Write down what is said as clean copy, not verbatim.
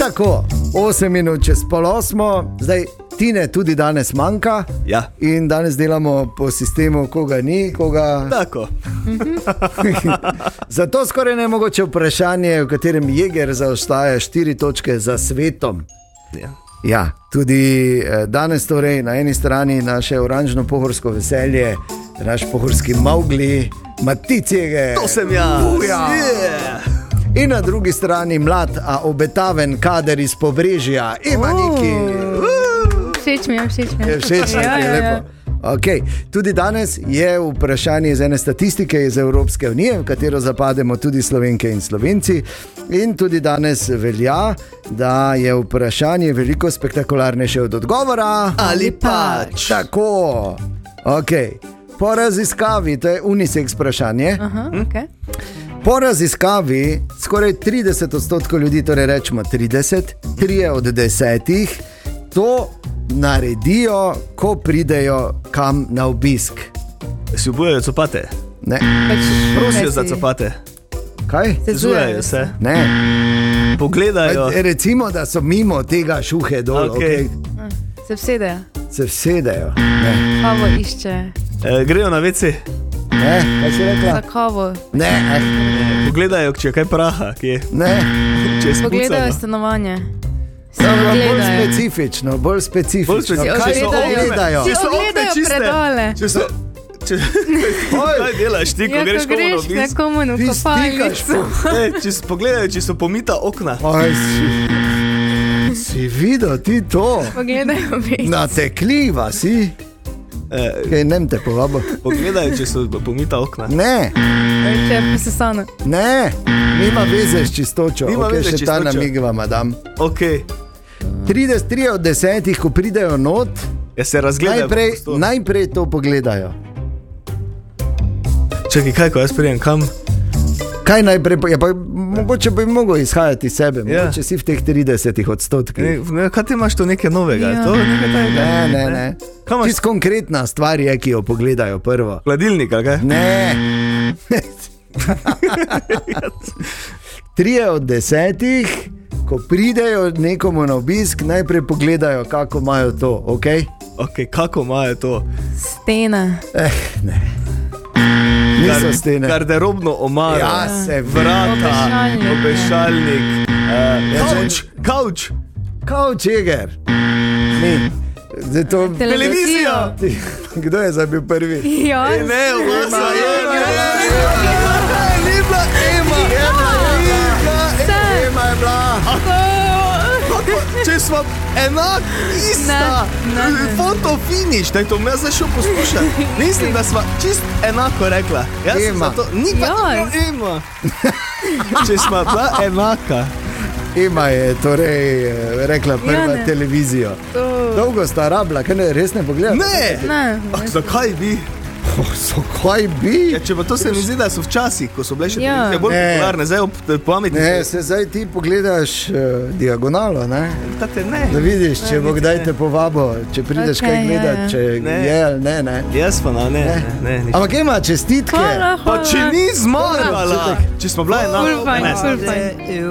Tako, 8 minut čez pol 8, zdaj Tine tudi danes manjka. Ja. In danes delamo po sistemu, koga ni, koga... Tako. Zato skoraj nemogoče vprašanje, v katerem Jeger zaostaja 4 točke za svetom. Ja. Ja, tudi danes torej na eni strani naše oranžno-pohorsko veselje, naš pohorski Mowgli, Matic Jeger. To sem jaz. Yeah. In na drugi strani mlad, a obetaven kader iz Pobrežja, Ema Niki. Všeč mi je. Všeč mi je, lepo. Okay. Tudi danes je vprašanje iz ene statistike iz Evropske unije, v katero zapademo tudi Slovenke in Slovenci. In tudi danes velja, da je vprašanje veliko spektakularnejše od odgovora. Ali pač. Tako. Okay. Po raziskavi, to je unisex vprašanje. Aha, okay. Po raziskavi skoraj 30% ljudi, torej rečemo 30, 3 od 10, to naredijo, ko pridejo kam na obisk. Si obujajo copate? Ne. Prosijo za copate. Kaj? Sezujejo se. Ne. Pogledajo. Recimo, da so mimo tega šuhe dol. Okay. Se vsedejo. Se vsedejo. Ne. Kavo išče. Grejo na WC. Ne, kaj si rekla? Za kavo. Ne. Pogledajo, če je kaj praha, kje. Ne. Pogledajo stanovanje. Bolj specifično, bolj specifično. Kaj so ogledajo? Si ogledajo predole. Kaj delaš ti, ko greš komu na obisk? Nekomu na kopalnico. Pogledajo, če so pomita okna. Aj, si videl ti to? Pogledajo već. Natekljiva si. Kaj nem te povabo? Pogledajo, če so pomita okna. Ne. Če je posesano. Ne, nima veze s čistočo. Nima veze s še ta čistočo. namig vam dam. Ok. 33 od 10, ko pridejo not, Ja, se razgledajo. najprej to pogledajo. Čakaj, kaj, ko jaz prijem kam? Kaj najprej, mogoče bi mogel izhajati iz sebe, mogoče si v teh 30%. Kaj ti imaš to nekaj novega? Ja. To nekaj tajega? Ne. Kaj imaš? Čist konkretna stvar je, ki jo pogledajo prvo. Hladilnik, ali kaj? Ne. 3 od 10, ko pridejo nekomu na obisk, najprej pogledajo, kako imajo to, ok? Ok, kako imajo to? Stena. Ne. Niso stene. Garderobno omaro. Ja, se vrata. Obešalnik. Kavč. Kavč Jeger. Ni. Zdaj to... Televizija. Kdo je zdaj bil prvi? Ja. Ne, Ema je bila. Če smo enak, ista. Foto finish, da je to me zdaj šel poslušati. Mislim, da smo čist enako rekla. Ema. Ema. Če smo bila enaka. Ema je torej rekla prva televizijo. Dolgo sta rabila, kaj ne, res ne pogledala? Ne. Zakaj bi? Zakaj bi? Ja, če pa to se mi zdi, da so včasih, ko so bile še televizije bolj popularne, zdaj ob pametni. Ne, se zdaj ti pogledaš diagonalo, ne? Ne. Da vidiš, če bo kdaj te povabo, če prideš kaj gledati, če je ali ne. Jaz pa ne. Ampak ima čestitke. Pa če ni zmagala, če smo bila enaka.